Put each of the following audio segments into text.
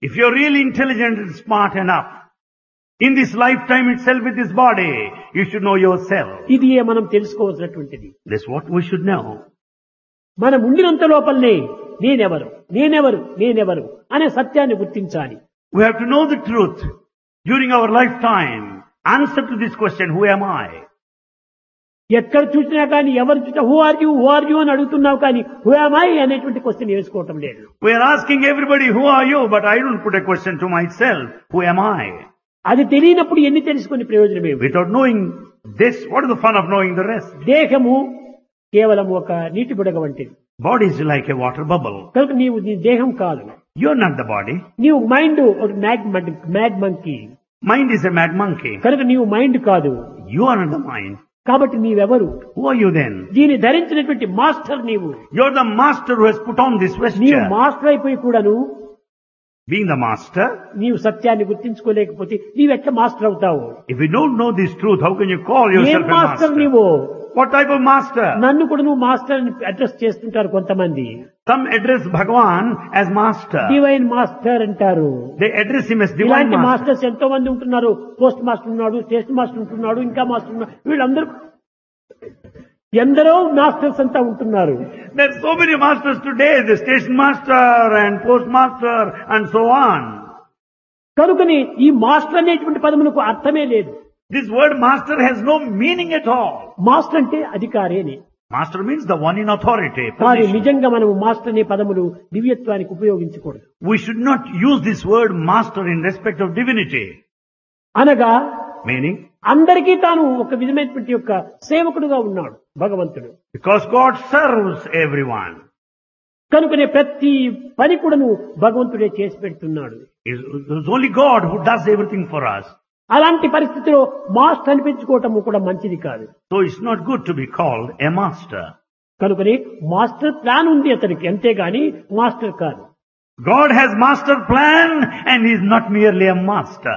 If you're really intelligent and smart enough, in this lifetime itself with this body, you should know yourself. ఇది మనం తెలుసుకోవాల్సినటువంటిది. That's what we should know. మనం ఉండినంత లోపలనే నేనెవరు నేనెవరు నేనెవరు అనే సత్యాన్ని గుర్తించాలి. We have to know the truth during our lifetime. Answer to this question, who am I? ఎక్కడ చూసినా కానీ ఎవరు చూసినా హూ ఆర్ యూ అని అడుగుతున్నావు కానీ హూ యామ్ ఐ అనేటువంటి క్వశ్చన్ వేసుకోవటం లేదు. We are asking everybody, who are you? But I don't put a question to myself, who am I? అది తెలియనప్పుడు ఎన్ని తెలుసుకునే ప్రయోజనం ఏమి? Without knowing this, what is the fun of knowing the rest? దేహము కేవలం ఒక నీటి బుడగ వంటిది. Body is like a water bubble. కనుక నీవు నీ దేహం కాదు. You're not the body. నీవు మైండ్ ఒక mad monkey. Mind is a mad monkey. కనుక నీవు మైండ్ కాదు. You are not the mind. కాబట్టి నీవెవరు? Who are you then? దీన్ని ధరించినటువంటి మాస్టర్ నీవు. You're the master who has put on this నీవు vesture. మాస్టర్ అయిపోయి కూడాను Being the master, నీవు సత్యాన్ని గుర్తించుకోలేకపోతే నీవెట్లా మాస్టర్ అవుతావు? if you don't know this truth, how can you call ఏం yourself a మాస్టర్ master? నీవు? What type of master? నన్ను కూడా నువ్వు మాస్టర్ అని అడ్రస్ చేస్తుంటారు కొంతమంది. Some address Bhagavan as master. Divine master అంటారు. They address him as divine ఇలాంటి master. మాస్టర్స్ ఎంతో మంది ఉంటున్నారు. పోస్ట్ మాస్టర్ ఉన్నాడు, స్టేషన్ మాస్టర్ ఉంటున్నాడు, ఇంకా మాస్టర్ ఉన్నాడు. వీళ్ళందరూ ఎందరో మాస్టర్స్ అంతా ఉంటున్నారు. There are so many masters today, the station master and postmaster and so on. కనుకని ఈ మాస్టర్ అనేటువంటి పదమునకు అర్థమే లేదు. This word master has no meaning at all. Master అంటే అధికారేని. Master means the one in authority. కానీ Position. నిజంగా మనము master అనే పదములు దివ్యత్వానికి ఉపయోగించకూడదు. We should not use this word master in respect of divinity. అనగా Meaning, అందరికీ తాను ఒక విధమైనటువంటి యొక్క సేవకుడుగా ఉన్నాడు భగవంతుడు. because God serves everyone. కనుకనే ప్రతి పని కూడాను భగవంతుడే చేసి పెడుతున్నాడు. It's only God who does everything for us. అలాంటి పరిస్థితిలో మాస్టర్ అనిపించుకోవటం కూడా మంచిది కాదు. So it's not good to be called a master. కనుకనే మాస్టర్ ప్లాన్ ఉంది అతనికి, అంతేగాని మాస్టర్ కాదు. God has master plan and he is not merely a master.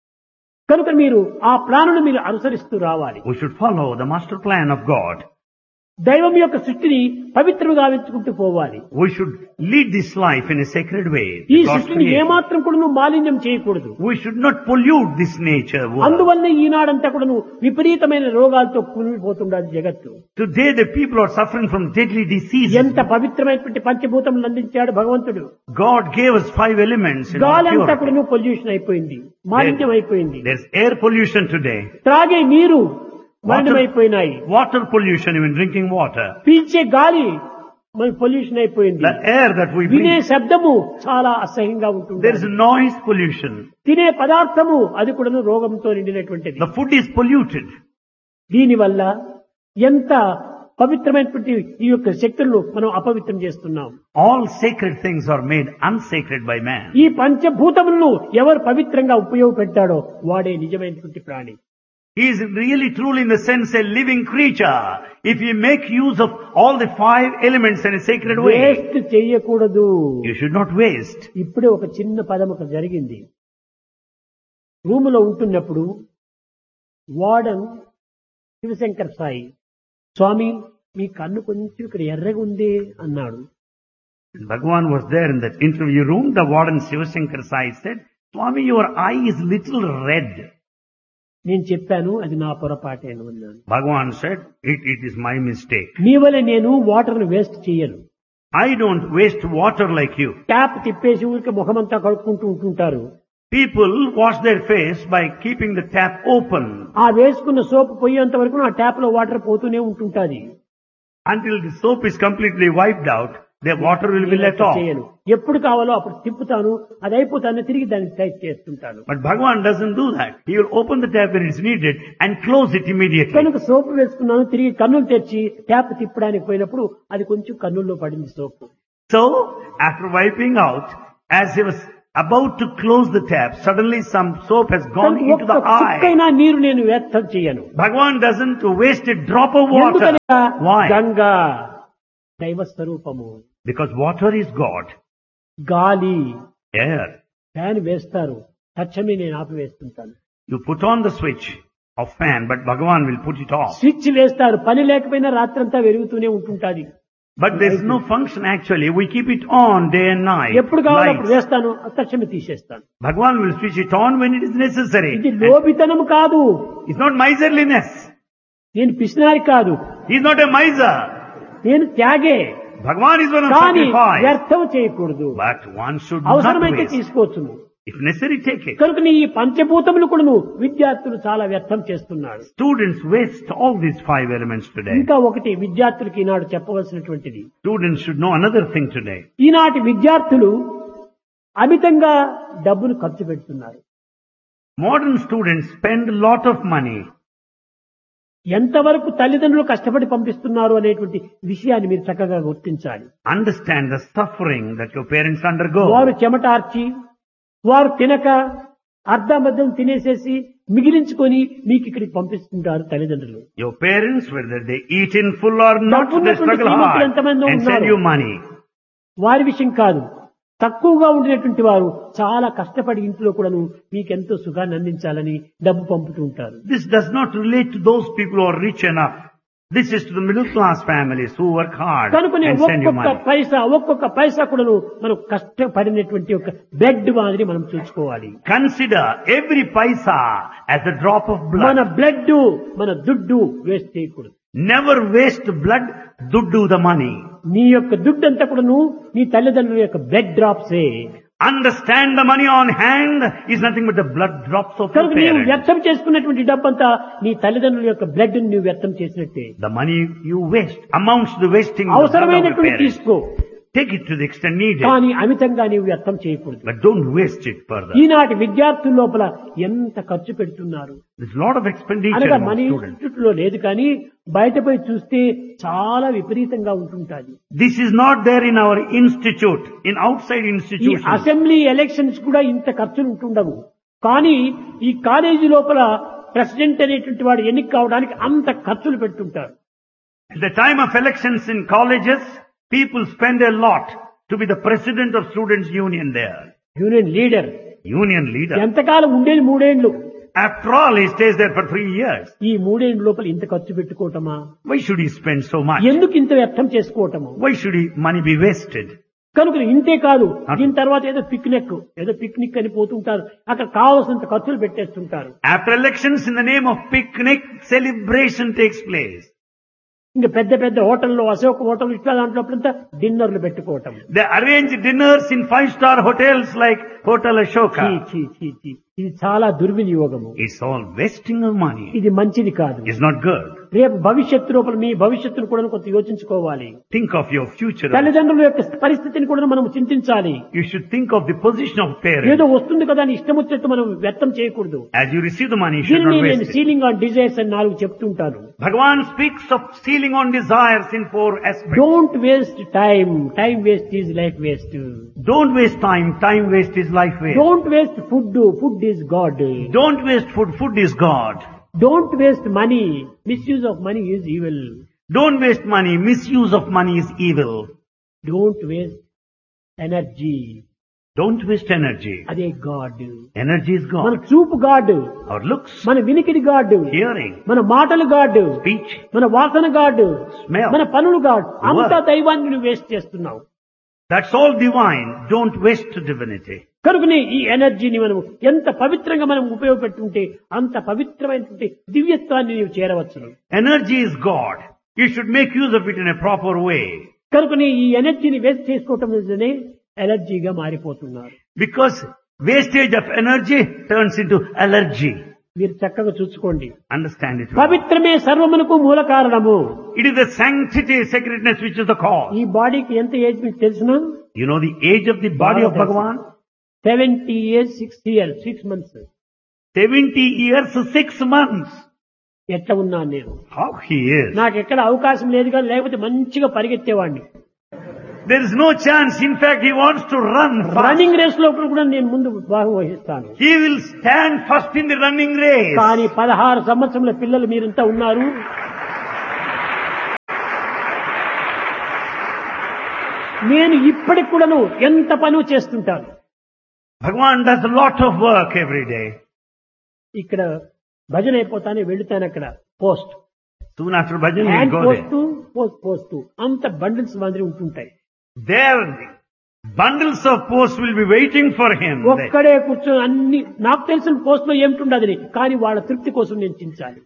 కనుక మీరు ఆ ప్లానును మీరు అనుసరిస్తూ రావాలి. We should follow the master plan of God. దైవం యొక్క సృష్టిని పవిత్రంగా గావించుకుంటూ పోవాలి. We should lead this life in a sacred way. ఈ God's సృష్టిని creation. ఏమాత్రం కూడా మాలిన్యం చేయకూడదు. We should not pollute this nature world. అందువల్ల ఈనాడంతా కూడా విపరీతమైన రోగాలతో కూలిపోతుండాలి జగత్తు. Today the people are suffering from deadly diseases. ఎంత పవిత్రమైనటువంటి పంచభూతములను అందించాడు భగవంతుడు. God gave us 5 elements in our గాలంతా purity. కూడా పొల్యూషన్ అయిపోయింది, మాలిన్యం అయిపోయింది. There's air pollution today. త్రాగే నీరు మలినమైపోయినాయి. Water pollution, even drinking water. పీల్చే గాలి మన పొల్యూషన్ అయిపోయింది. The air that we వినే breathe. శబ్దము చాలా అసహ్యంగా ఉంటుంది. There is noise pollution. తినే పదార్థము అది కూడా రోగంతో నిండినటువంటిది. The food is polluted. దీనివల్ల ఎంత పవిత్రమైనటువంటి ఈ యొక్క శక్తులను మనం అపవిత్రం చేస్తున్నాం. All sacred things are made unsacred by man. ఈ పంచభూతములను ఎవరు పవిత్రంగా ఉపయోగపెట్టాడో వాడే నిజమైనటువంటి ప్రాణి. He is really truly in the sense a living creature. If you make use of all the 5 elements in a sacred way, waste చేయకూడదు. you should not waste. ఇప్పుడే ఒక చిన్న పదం ఒక జరిగింది. రూములో ఉంటున్నప్పుడు వార్డన్ శివశంకర్ సాయి, స్వామి మీ కన్ను కొంచెం ఇక్కడ ఎర్రగా ఉంది అన్నాడు. Bhagavan was there in that interview room. The warden Shivashankar Sai said, Swami, your eye is little red. నేను చెప్పాను అది నా పొరపాటేను అన్నాను. Bhagavan said, it is my mistake. నీ వల్ల నేను వాటర్ ను వేస్ట్ చేయను. I don't waste water like you. Tap తిప్పేసి ఊరికి ముఖమంతా కడుక్కుంటూ ఉంటుంటారు. People wash their face by keeping the tap open ఆ వేసుకున్న సోపు పోయేంత వరకు ఆ ట్యాప్ లో వాటర్ పోతూనే ఉంటుంటాది. until the soap is completely wiped out. The water will be let off. చేయను. ఎప్పుడు కావాలో అప్పుడు తిప్పుతాను, అది అయిపోతాను, తిరిగి దాన్ని టైట్ చేస్తుంటాను. But Bhagavan doesn't do that. He will open the tap when it's needed and close it immediately. కనుక సోపు వేసుకున్నాను, తిరిగి కన్నులు తెరిచి ట్యాప్ తిప్పడానికి పోయినప్పుడు అది కొంచెం కన్నుల్లో పడింది సోపు. So, after wiping out, as he was about to close the tap, suddenly some soap has gone into the eye. చుక్కైనా నీరు నేను వ్యర్థం చేయను. Bhagavan doesn't waste a drop of water. ఎందుకనగా Why? గంగా దైవ స్వరూపము. Because water is God. గాలి Air. Fan వేస్తారు, తక్షణమే నేను ఆపివేస్తుంటాను. You put on the switch of fan, but Bhagavan will put it off. Switch వేస్తారు, పని లేకపోయినా రాత్రంతా వెలుగుతూనే ఉంటుంటాది. But there's no function actually. We keep it on day and night. ఎప్పుడు కావాలో అప్పుడు Lights. వేస్తాను, తక్షణమే తీసేస్తాను. Bhagavan will switch it on when it is necessary. ఇది లోభితనం కాదు, It's not miserliness. నేను పిసినారి కాదు, He's not a miser. నేను త్యాగే. Bhagavan is one of కానీ sacrifice. వ్యర్థం చేయకూడదు. But one should not అవసరమైతే waste. తీసుకోవచ్చును. If necessary, take it. కనుక ఈ పంచభూతములు కూడాను విద్యార్థులు చాలా వ్యర్థం చేస్తున్నారు. Students waste all these 5 elements today. ఇంకా ఒకటి విద్యార్థులకి ఈనాడు చెప్పవలసినటువంటిది, Students should know another thing today. ఈనాటి విద్యార్థులు అమితంగా డబ్బును ఖర్చు పెడుతున్నారు. Modern students spend a lot of money. ఎంతవరకు తల్లిదండ్రులు కష్టపడి పంపిస్తున్నారు అనేటువంటి విషయాన్ని మీరు చక్కగా గుర్తించాలి. Understand the suffering that your parents undergo. వారు చెమటార్చి, వారు తినక అర్ధమద్దం తినేసేసి మిగిలించుకొని మీకు ఇక్కడికి పంపిస్తుంటారు తల్లిదండ్రులు. Your parents, whether they eat in full or not, they డబ్బున్నటువంటి struggle శ్రీమంతులు hard ఎంతమంది and send ఉన్నారు. you money. వారి విషయం కాదు, తక్కువగా ఉండినటువంటి వారు చాలా కష్టపడి ఇంట్లో కూడాను మీకెంతో సుఖాన్ని అందించాలని డబ్బు పంపుతూ ఉంటారు. This does not relate to those people who are rich enough. This is to the middle class families who work hard కనుకనే and send you ఒక్కొక్క పైసా కూడాను మనం కష్టపడినటువంటి ఒక బ్లడ్ మాదిరి మనం చూసుకోవాలి. Consider every paisa as a drop of blood. మన blood, మన దుడ్డు వేస్ట్ చేయకూడదు. Never waste blood, duddu the money. నీ యొక్క దుడ్డు అంతా కూడాను నీ తల్లిదండ్రుల యొక్క blood డ్రాప్సే. Understand the money on hand is nothing but the blood drops of your కనుక నీవు parents. వ్యర్థం చేసుకున్నటువంటి డబ్బంతా నీ తల్లిదండ్రుల యొక్క బ్లడ్ ని నువ్వు వ్యర్థం చేసినట్టే. The money you waste amounts to the wasting of the blood of your అవసరమైనటువంటి parents. తీసుకో, Take it to the extent needed, కానీ అమితంగా నీవు వ్యర్థం చేయకూడదు. but don't waste it further. ఈనాటి విద్యార్థుల లోపల ఎంత ఖర్చు పెడుతున్నారు. There's a lot of expenditure అనగా among మన students. ఇన్స్టిట్యూట్ లో లేదు కానీ బయటపై చూస్తే చాలా విపరీతంగా ఉంటుంటాది. This is not there in our institute, in outside ఈ institutions. అసెంబ్లీ ఎలక్షన్స్ కూడా ఇంత ఖర్చులు ఉంటుండవు, కానీ ఈ కాలేజీ లోపల ప్రెసిడెంట్ అనేటువంటి వాడు ఎన్నిక కావడానికి అంత ఖర్చులు పెడుతుంటారు. At the time of elections in colleges, people spend a lot to be the president of students' union there. Union leader Union leader. ఎంతకాలం ఉండేది 3 ఏళ్లు. After all, he stays there for 3 years. ఈ 3 ఏళ్ల లోపల ఇంత ఖర్చు పెట్టుకోవటమా? Why should he spend so much? ఎందుకు ఇంత వ్యర్థం చేసుకోవటము? Why should money be wasted? కనుక ఇంతే కాదు, దీని తర్వాత ఏదో పిక్నిక్ అని పోతుంటారు, అక్కడ కావాల్సినంత ఖర్చులు పెట్టేస్తుంటారు. After elections, in the name of picnic, celebration takes place. ఇంకా పెద్ద పెద్ద హోటల్లో, అశోక్ హోటల్ ఇట్లా దాంట్లో డిన్నర్లు పెట్టుకోవటం. They arrange dinners in 5-star hotels like Hotel చీ, Ashoka. చీ, చీ, చీ. ఇది చాలా దుర్వినియోగము. It's all wasting of money. ఇది మంచిది కాదు. It's not good. రేపు భవిష్యత్తు లోపల మీ భవిష్యత్తును కూడా కొంత యోచించుకోవాలి. Think of your future. తల్లిదండ్రుల యొక్క పరిస్థితిని కూడా మనం చింతించాలి. You should think of the position of ఏదో parents. వస్తుంది కదా అని ఇష్టం వచ్చినట్టు మనం వ్యర్థం చేయకూడదు. As you receive the money, you should దీనిని not నేను waste it. Ceiling on desires అని 4 చెప్తుంటాను. Bhagavan speaks of sealing on desires in 4 aspects. Don't waste time, time waste is life waste. Don't waste time, time waste is life waste. Don't waste food, food is God. Don't waste food, food is God. Don't waste money, misuse of money is evil. Don't waste money, misuse of money is evil. Don't waste energy, Don't waste energy. అదే God. Energy is మన God. చూపు God, Our looks, మన వినికిడి God, hearing, మన మాటలు God, speech, మన వాసన God, smell. మన పనులు గాడ్. అంతా Work. దైవాన్ని నువ్వు వేస్ట్ చేస్తున్నావు. That's all divine. Don't waste divinity. కనుకనే ఈ ఎనర్జీని మనం ఎంత పవిత్రంగా మనం ఉపయోగపెట్టుంటే అంత పవిత్రమైనటువంటి దివ్యత్వాన్ని నీవు చేరవచ్చును. Energy is God. You should make use of it in a proper way. కనుకనే ఈ ఎనర్జీని వేస్ట్ చేసుకోవటం వల్లనే ఎలర్జీగా మారిపోతున్నారు. Because wastage of energy turns into allergy. మీరు చక్కగా చూసుకోండి. Understand it. పవిత్రమే సర్వమునకు మూల కారణము. It is the sanctity, sacredness which is the cause. ఈ బాడీకి ఎంత ఏజ్ మీకు తెలుసునా? You know the age of the body of Bhagavan? 70 years 6 months. 70 years, 6 months. ఎట్లా ఉన్నాను నేను? How he is. నాకు ఎక్కడ అవకాశం లేదు కానీ లేకపోతే మంచిగా పరిగెత్తేవాడిని. There is no chance. In fact, he wants to run fast. Running race లోపల కూడా నేను ముందు భాగం వహిస్తాను. He will stand first in the running race. కానీ 16 సంవత్సరముల పిల్లలు మీరంతా ఉన్నారు. నేను ఇప్పటికి కూడాను ఎంత పని చేస్తుంటాను. Bhagavan does a lot of work every day. ఇక్కడ భజన అయిపోతానే వెళ్తాను. అక్కడ post Soon after bhajan, he hand will go there. Post, post అంత బండిల్స్ మాదిరి ఉంటుంటాయి. There, bundles of posts will be waiting for him. ఒక్కడే కూర్చొని అన్ని నాకు తెలిసిన పోస్ట్ లో ఏమిటుండదని కానీ వాళ్ళ తృప్తి కోసం నేను చించాలి.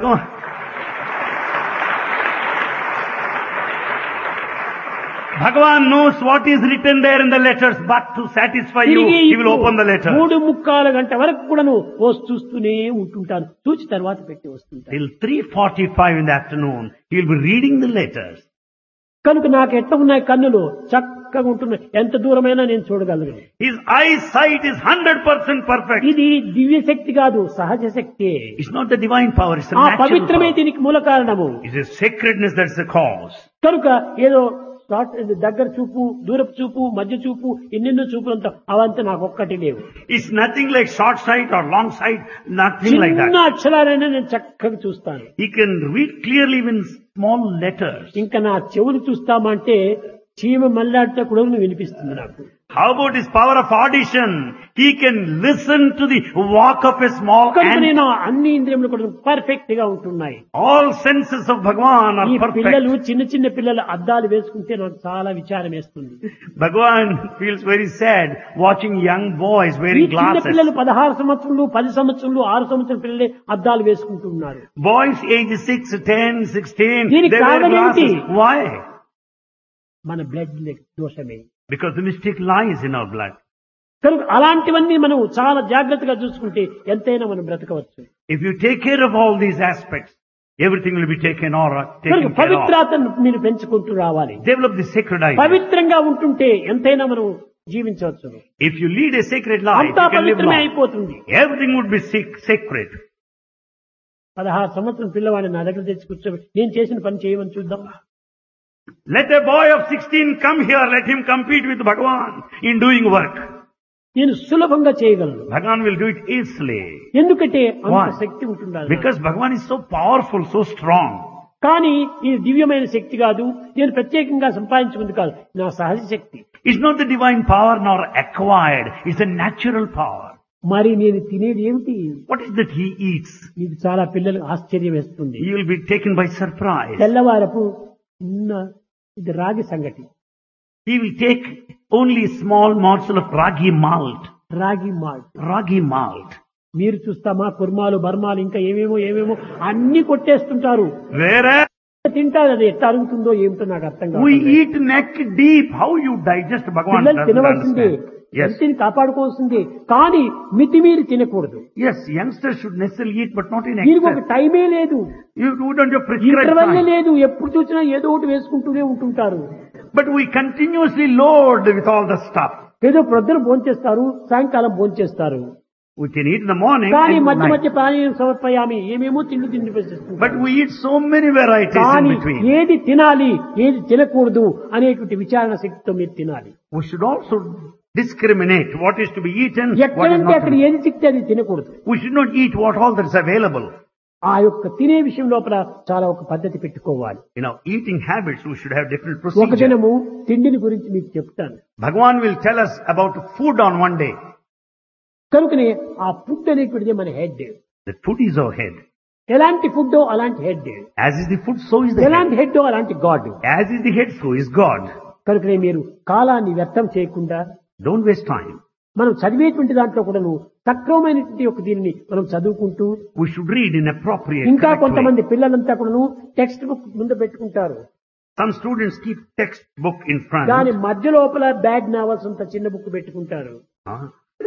Bhagavan knows what is written there in the letters, but to satisfy you, he will open the letter. 3:45 గంట వరకు కూడా పోస్ట్ చూస్తూనే ఉంటుంటాను. చూచి తర్వాత పెట్టి వస్తుంటాను. Till 3:45 in the afternoon, he will be reading the letters. కనుక నాకు ఎట్లా ఉన్నాయి కన్నులు చక్కగా ఉంటున్నాయి. ఎంత దూరమైనా నేను చూడగలను. His eyesight is 100% perfect. ఇది దివ్య శక్తి కాదు, సహజ శక్తి. It's not the divine power, it's a ఆ natural పవిత్రమే power. దీనికి మూల కారణము. It is sacredness that's the cause. కనుక ఏదో దగ్గర చూపు, దూరపు చూపు, మధ్య చూపు, ఎన్నెన్నో చూపులంతా అవంతా నాకు ఒక్కటి లేవు. It's nothing like short sight or long sight, nothing like చిన్న that. అక్షరాలైనా నేను చక్కగా చూస్తాను. He can read clearly even small letters. ఇంకా నా చెవులు చూస్తామంటే చీమ మల్లాడితే కూడా వినిపిస్తుంది నాకు. How about his power of audition? He can listen to the walk of a small కనుక ant. నేను అన్ని ఇంద్రియములు కూడా పర్ఫెక్ట్ గా ఉంటున్నాయి. All senses of Bhagavan ఈ are పిల్లలు perfect. చిన్న చిన్న పిల్లలు అద్దాలు వేసుకుంటే నాకు చాలా విచారం వేస్తుంది. Bhagavan feels very sad watching young boys ఈ wearing చిన్న glasses. పిల్లలు 16 సంవత్సరాలు 10 సంవత్సరాలు 6 సంవత్సరాల పిల్లలే అద్దాలు వేసుకుంటున్నారు. Boys age 6, 10, 16, they దీనికి wear కారణం ఏంటి? glasses. Why? మన blood దోషమే. Because the mystic lies in our blood. కనుక అలాంటివన్నీ మనం చాలా జాగ్రత్తగా చూసుకుంటే ఎంతైనా మనం బ్రతకవచ్చు. If you take care of all these aspects, everything will be taken కనుక care of. పవిత్రతను మీరు పెంచుకుంటూ రావాలి. Develop the sacred idea. పవిత్రంగా ఉంటుంటే ఎంతైనా మనం జీవించవచ్చు. If you lead a sacred life, అంతా you can live పవిత్రమే long. అయిపోతుంది. Everything would be sacred. 16 సంవత్సరం పిల్లవాడిని నా దగ్గర తెచ్చి కూర్చోబెట్టి నేను చేసిన పని చేయమని చూద్దాం. Let a boy of 16 come here, let him compete with Bhagavan in doing work. నేను సులభంగా చేయగలను. Bhagavan will do it easily. ఎందుకంటే అంత Why? శక్తి ఉంటుండాలి. Because Bhagavan is so powerful, so strong. కానీ ఇది దివ్యమైన శక్తి కాదు, నేను ప్రత్యేకంగా సంపాదించుకుంది కాదు, నా సహజ శక్తి. It's not the divine power nor acquired, it's a natural power. మరి నేను తినేది ఏమిటి? What is that he eats? మీకు చాలా పిల్లలకు ఆశ్చర్యం వేస్తుంది. He will be taken by surprise. తెల్లవారపు ఇది రాగి సంగటి. He will take only small morsel of ragi malt. రాగి మాల్ట్. Ragi malt. మీరు చూస్తామా కుర్మాలు బర్మాలు ఇంకా ఏమేమో అన్ని కొట్టేస్తుంటారు. Whereas తింటారు, అది ఎట్లా అరుగుతుందో ఏమిటో నాకు అర్థం కాదు. we eat neck deep. How you digest Bhagavan పిల్లలు doesn't తినవలసిందే, understand. Yes. హెల్త్ని కాపాడుకోవాల్సిందే, కానీ మితిమీరి తినకూడదు. Yes, youngsters should necessarily eat, but not in దీనికి ఒక excess. టైమే లేదు, You don't have prescribed interval time. లేదు, ఎప్పుడు చూసినా ఏదో ఒకటి వేసుకుంటూనే ఉంటుంటారు. But we continuously load with all the stuff. ఏదో ప్రొద్దున భోంచేస్తారు, సాయంకాలం భోంచేస్తారు, We can eat in the morning కానీ and మధ్య night. మధ్య ప్రాణాయామం సమర్పయామి ఏమేమో తిండి వేసేస్తారు. But we eat so many varieties in కానీ between. ఏది తినాలి ఏది తినకూడదు అనేటువంటి విచారణ శక్తితో మీరు తినాలి. We should also discriminate what is to be eaten, what is ఎక్కడంటే not to అక్కడ be. ఏది చిక్కితే అది తినకూడదు. We should not eat what all that is available. ఆ యొక్క తినే విషయం లోపల చాలా ఒక పద్ధతి పెట్టుకోవాలి. In our eating habits, we should have different ఒక procedures. దినము తిండిని గురించి మీకు చెప్తాను. Bhagavan will tell us about food on one day. కనుకనే ఆ ఫుడ్ అనేటువంటిది మన head. The food is our head. ఎలాంటి ఫుడ్ అలాంటి head, As is the food, so is the ఎలాంటి head. హెడ్ అలాంటి God. As is the head, so is God. కనుకనే మీరు కాలాన్ని వ్యర్థం చేయకుండా Don't waste time. మనం చదివేటువంటి దాంట్లో కూడా సక్రమమైనటువంటి ఒక దీనిని మనం చదువుకుంటూ, We should read in appropriate, ఇంకా correct way. కొంతమంది పిల్లలంతా కూడా టెక్స్ట్ బుక్ ముందు పెట్టుకుంటారు, Some students keep textbook in front. దాని మధ్య లోపల బ్యాడ్ నావల్స్ అంత చిన్న బుక్ పెట్టుకుంటారు. Huh?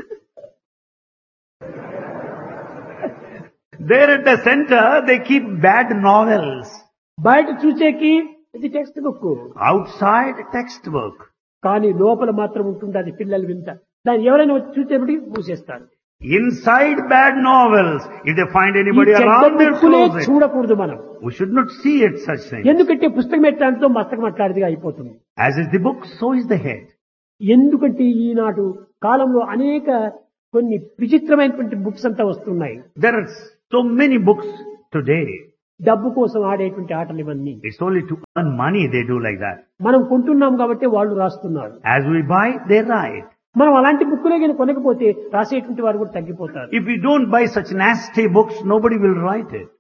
There at the center, they keep bad novels. బయట చూసేకి ఇది టెక్స్ట్ బుక్, Outside, textbook. కానీ లోపల మాత్రం ఉంటుంది అది పిల్లలు వింత. దాన్ని ఎవరైనా వచ్చి చూసేప్పటికి మూసేస్తారు. Inside bad novels, if they find ఈ anybody చెడ్డ around, they'll బుక్కులే close it. చూడకూడదు మనం. We should not see it such things. ఎందుకంటే పుస్తకం ఎట్లాంటితో మస్తకం అట్లాంటిదిగా అయిపోతుంది. As is the book, so is the head. ఎందుకంటే ఈనాడు కాలంలో అనేక కొన్ని విచిత్రమైనటువంటి బుక్స్ అంతా వస్తున్నాయి. There are so many books today. డబ్బు కోసం ఆడేటువంటి ఆటలు ఇవన్నీ. It's only to earn money they do like that. మనం కొంటున్నాం కాబట్టి వాళ్ళు రాస్తున్నారు. As we buy, they write. మనం అలాంటి బుక్కులే కానీ కొనకపోతే రాసేటువంటి వారు కూడా తగ్గిపోతారు. If we don't buy such nasty books, nobody will write it.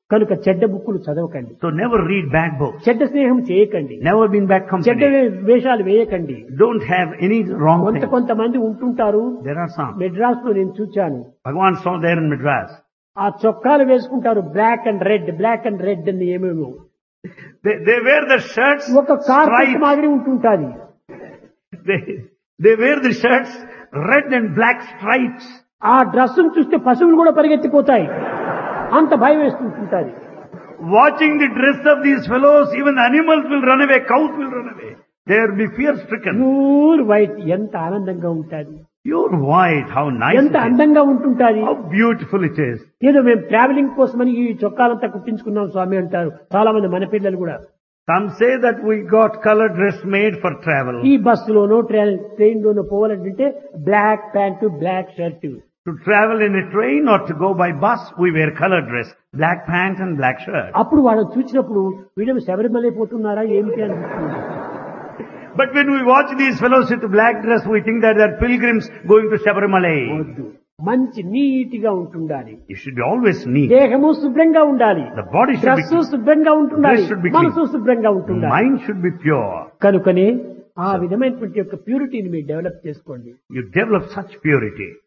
కనుక చెడ్డ బుక్కులు చదవకండి, So never read bad books. చెడ్డ స్నేహం చేయకండి, Never be in bad చెడ్డ company. వేషాలు వేయకండి. Don't have any wrong thing. కొంతమంది ఉంటుంటారు, There are some. మెడ్రాస్ లో నేను చూచాను, Bhagavan saw there in Madras. ఆ చొక్కాలు వేసుకుంటారు బ్లాక్ అండ్ రెడ్ అని ఏమేమో, They wear the shirts, ఒక కార్పెట్ stripes. మాదిరి ఉంటుంటాది. They wear the shirts, red and black stripes. ఆ డ్రెస్ చూస్తే పశువులు కూడా పరిగెత్తిపోతాయి, అంత భయం వేస్తుంటుంటాది. Watching the dress of these fellows, even animals will run away, cows will run away. They will be fear stricken. Pure white ఎంత ఆనందంగా ఉంటాది, Pure white, how nice ఎంత it is. అందంగా ఉంటుంటాది. How beautiful it is. ఏదో మేము travelling కోసమని ఈ చొక్కాలంతా కుట్టించుకున్నాం స్వామి అంటారు చాలా మంది మన పిల్లలు కూడా. Some say that we got color dress made for travel. ఈ బస్సులోనో ట్రైన్ లోనో పోవాలంటే black pant black shirt. To travel in a train or to go by bus, we wear color dress, black pant and black shirt. అప్పుడు వాళ్ళని చూసినప్పుడు వీళ్ళు శబరిమల పోతున్నారా ఏమిటి అనిపిస్తుంది. But when we watch these fellows with black dress, we think that they are pilgrims going to Sabarimala. వద్దు, మంచి నీటిగా ఉంటుండాలి, You should be always neat. దేహము శుభ్రంగా ఉండాలి, The body should be dress clean. శుభ్రంగా ఉంటుండాలి, Dress should be clean. మనసు శుభ్రంగా ఉంటుండాలి. Mind should be pure. కనుకనే ఆ విధమైనటువంటి యొక్క ప్యూరిటీని మీరు డెవలప్ చేసుకోండి. You develop such purity.